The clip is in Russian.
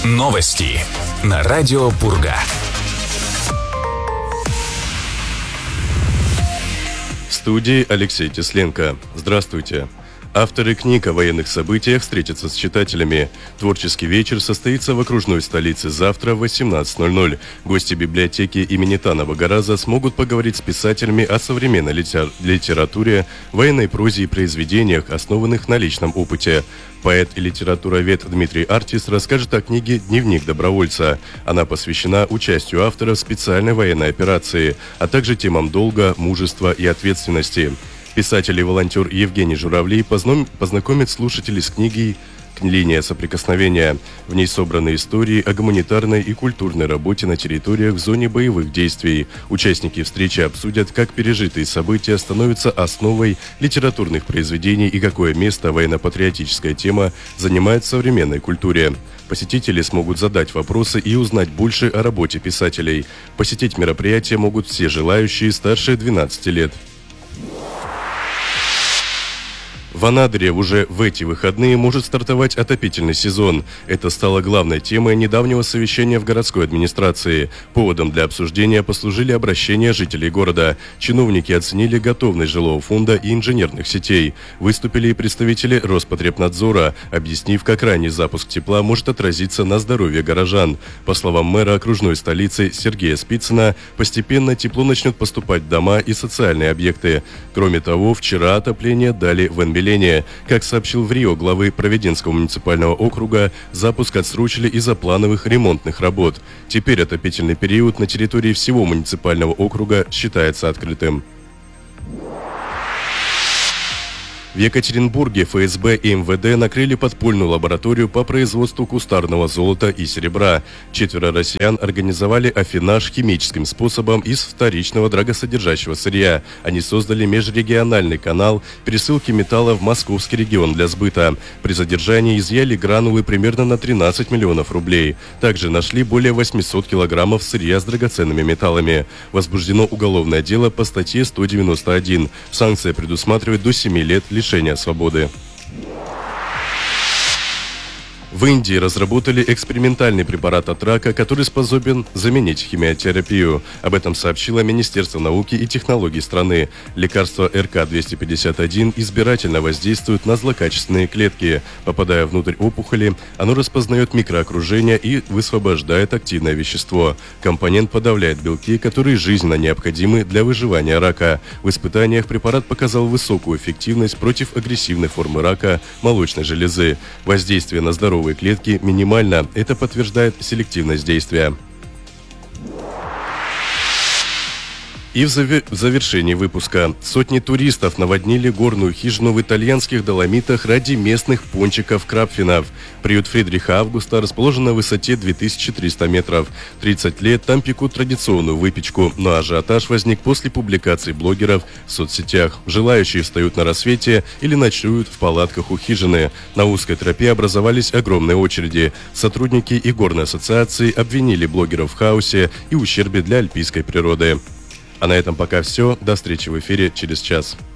Новости на радио Пурга. В студии Алексей Тесленко. Здравствуйте. Авторы книг о военных событиях встретятся с читателями. Творческий вечер состоится в окружной столице завтра в 18:00. Гости библиотеки имени Танова Гараза смогут поговорить с писателями о современной литературе, военной прозе и произведениях, основанных на личном опыте. Поэт и литературовед Дмитрий Артис расскажет о книге «Дневник добровольца». Она посвящена участию автора в специальной военной операции, а также темам долга, мужества и ответственности. Писатель и волонтер Евгений Журавлей познакомит слушателей с книгой «Линия соприкосновения». В ней собраны истории о гуманитарной и культурной работе на территориях в зоне боевых действий. Участники встречи обсудят, как пережитые события становятся основой литературных произведений и какое место военно-патриотическая тема занимает в современной культуре. Посетители смогут задать вопросы и узнать больше о работе писателей. Посетить мероприятие могут все желающие старше 12 лет. В Анадыре уже в эти выходные может стартовать отопительный сезон. Это стало главной темой недавнего совещания в городской администрации. Поводом для обсуждения послужили обращения жителей города. Чиновники оценили готовность жилого фонда и инженерных сетей. Выступили и представители Роспотребнадзора, объяснив, как ранний запуск тепла может отразиться на здоровье горожан. По словам мэра окружной столицы Сергея Спицына, постепенно тепло начнет поступать в дома и социальные объекты. Кроме того, вчера отопление дали в Энбеле. Как сообщил в Рио главы Провиденского муниципального округа, запуск отсрочили из-за плановых ремонтных работ. Теперь отопительный период на территории всего муниципального округа считается открытым. В Екатеринбурге ФСБ и МВД накрыли подпольную лабораторию по производству кустарного золота и серебра. 4 россиян организовали аффинаж химическим способом из вторичного дорогосодержащего сырья. Они создали межрегиональный канал пересылки металла в московский регион для сбыта. При задержании изъяли гранулы примерно на 13 миллионов рублей. Также нашли более 800 килограммов сырья с драгоценными металлами. Возбуждено уголовное дело по статье 191. Санкция предусматривает до 7 лет лишения свободы. В Индии разработали экспериментальный препарат от рака, который способен заменить химиотерапию. Об этом сообщило Министерство науки и технологий страны. Лекарство РК-251 избирательно воздействует на злокачественные клетки. Попадая внутрь опухоли, оно распознает микроокружение и высвобождает активное вещество. Компонент подавляет белки, которые жизненно необходимы для выживания рака. В испытаниях препарат показал высокую эффективность против агрессивной формы рака молочной железы. Воздействие на здоровые клетки минимально. Это подтверждает селективность действия. И в завершении выпуска. Сотни туристов наводнили горную хижину в итальянских Доломитах ради местных пончиков-крапфинов. Приют Фридриха Августа расположен на высоте 2300 метров. 30 лет там пекут традиционную выпечку, но ажиотаж возник после публикаций блогеров в соцсетях. Желающие встают на рассвете или ночуют в палатках у хижины. На узкой тропе образовались огромные очереди. Сотрудники и горной ассоциации обвинили блогеров в хаосе и ущербе для альпийской природы. А на этом пока все. До встречи в эфире через час.